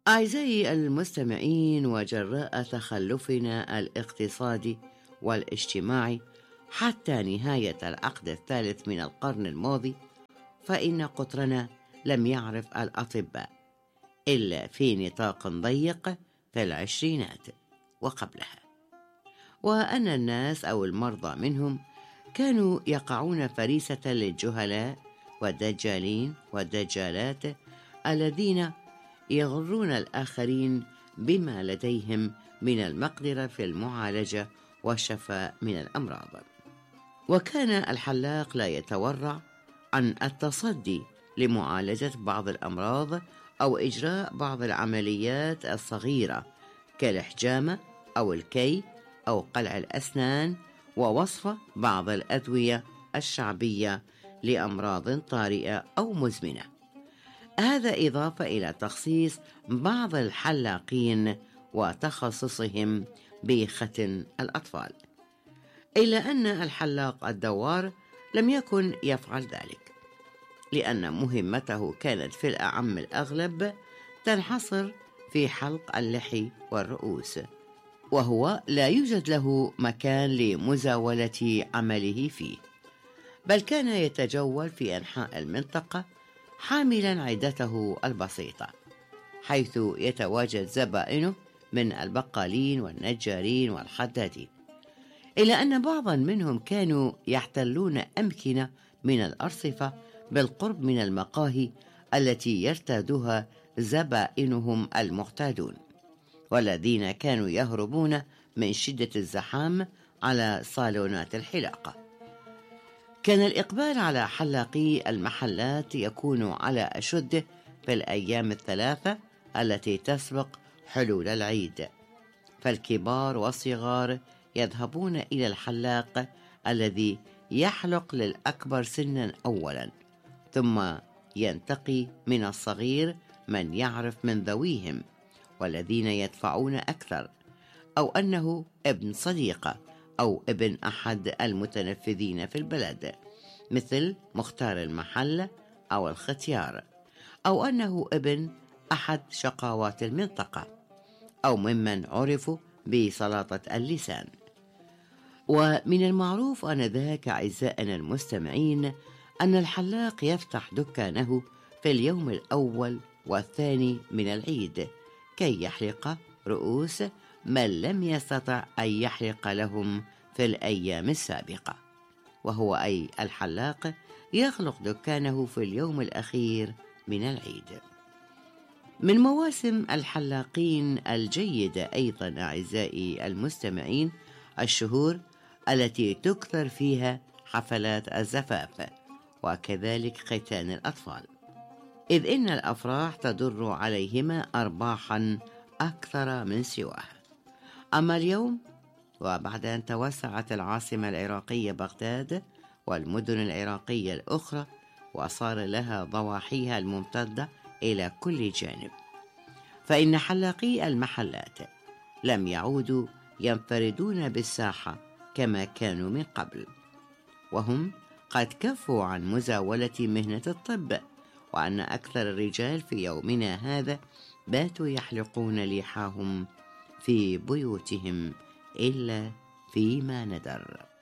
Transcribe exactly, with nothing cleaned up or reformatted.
أعزائي المستمعين، وجراء تخلفنا الاقتصادي والاجتماعي حتى نهاية العقد الثالث من القرن الماضي، فإن قطرنا لم يعرف الأطباء إلا في نطاق ضيق في العشرينات وقبلها، وأن الناس أو المرضى منهم كانوا يقعون فريسة للجهلاء والدجالين والدجالات الذين يغرون الآخرين بما لديهم من المقدرة في المعالجة والشفاء من الأمراض. وكان الحلاق لا يتورع عن التصدي لمعالجة بعض الأمراض أو إجراء بعض العمليات الصغيرة كالحجامة أو الكي أو قلع الأسنان، ووصف بعض الأدوية الشعبية لأمراض طارئة أو مزمنة. هذا إضافة إلى تخصيص بعض الحلاقين وتخصصهم بختن الأطفال، إلا أن الحلاق الدوار لم يكن يفعل ذلك، لأن مهمته كانت في الأعم الأغلب تنحصر في حلق اللحي والرؤوس، وهو لا يوجد له مكان لمزاولة عمله فيه، بل كان يتجول في أنحاء المنطقة حاملا عدته البسيطة، حيث يتواجد زبائنه من البقالين والنجارين والحدادين، إلا أن بعضا منهم كانوا يحتلون أمكنة من الأرصفة بالقرب من المقاهي التي يرتادها زبائنهم المعتادون، والذين كانوا يهربون من شدة الزحام على صالونات الحلاقة. كان الإقبال على حلاقي المحلات يكون على أشده في الأيام الثلاثة التي تسبق حلول العيد، فالكبار والصغار يذهبون إلى الحلاق الذي يحلق للأكبر سنا أولا، ثم ينتقي من الصغير من يعرف من ذويهم والذين يدفعون أكثر، أو أنه ابن صديقة أو ابن أحد المتنفذين في البلد مثل مختار المحل أو الختيار، أو أنه ابن أحد شقاوات المنطقة، أو ممن عرفوا بسلاطة اللسان. ومن المعروف آنذاك أعزائنا المستمعين أن الحلاق يفتح دكانه في اليوم الأول والثاني من العيد كي يحلق رؤوس من لم يستطع أن يحلق لهم في الأيام السابقة، وهو أي الحلاق يغلق دكانه في اليوم الأخير من العيد. من مواسم الحلاقين الجيدة أيضا أعزائي المستمعين الشهور التي تكثر فيها حفلات الزفاف، وكذلك ختان الأطفال، إذ إن الأفراح تدر عليهما أرباحا أكثر من سواها. أما اليوم، وبعد أن توسعت العاصمة العراقية بغداد والمدن العراقية الأخرى وصار لها ضواحيها الممتدة إلى كل جانب، فإن حلاقي المحلات لم يعودوا ينفردون بالساحة كما كانوا من قبل، وهم قد كفوا عن مزاولة مهنة الطب، وأن أكثر الرجال في يومنا هذا باتوا يحلقون لحاهم في بيوتهم إلا فيما ندر.